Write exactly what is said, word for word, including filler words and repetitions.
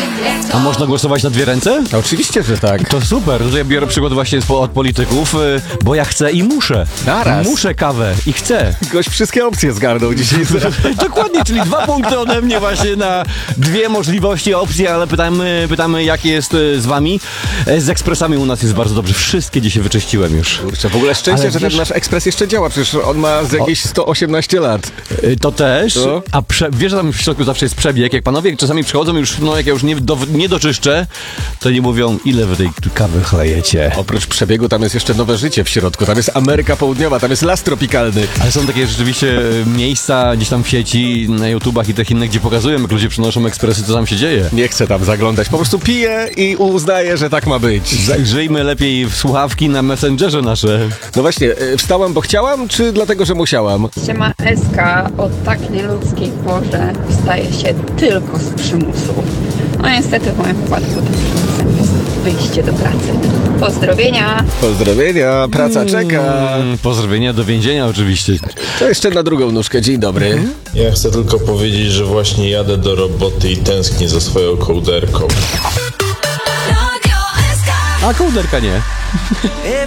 A można głosować na dwie ręce? Oczywiście, że tak. To super, to ja biorę przykład właśnie z- od polityków, y, bo ja chcę i muszę. Naraz. Muszę kawę i chcę. Gość wszystkie opcje zgarnął dzisiaj. Dokładnie, czyli dwa punkty ode mnie właśnie na dwie możliwości, opcje, ale pytamy, pytamy jak jest y, z wami. E, Z ekspresami u nas jest bardzo dobrze. Wszystkie dzisiaj wyczyściłem już. Kurczę, w ogóle szczęście, Ale że wiesz- ten nasz ekspres jeszcze działa, przecież on ma z jakieś sto osiemnaście lat. Y, To też, To? a prze, wiesz, że tam w środku zawsze jest przebieg. Jak panowie czasami przychodzą już, no jak ja już nie, do, nie doczyszczę, to nie mówią, ile wy tej kawy chlejecie. Oprócz przebiegu tam jest jeszcze nowe życie w środku, tam jest Ameryka Południowa, tam jest las tropikalny. Ale są takie rzeczywiście e, miejsca gdzieś tam w sieci, na YouTubach i tych innych, gdzie pokazują, jak ludzie przynoszą ekspresy, co tam się dzieje. Nie chcę tam zaglądać, po prostu piję i uznaję, że tak ma być. Zajrzyjmy lepiej w słuchawki na Messengerze nasze. No właśnie, e, wstałam, bo chciałam, czy dlatego, że musiałam? Siema Eska, o tak nieludzkiej porze wstaje się tylko z przymusu. No niestety w moim wypadku tym przymusem jest wyjście do pracy. Pozdrowienia! Pozdrowienia, praca czeka. Mm, pozdrowienia do więzienia oczywiście. To jeszcze na drugą nóżkę, dzień dobry. Ja chcę tylko powiedzieć, że właśnie jadę do roboty i tęsknię za swoją kołderką. A kołderka nie.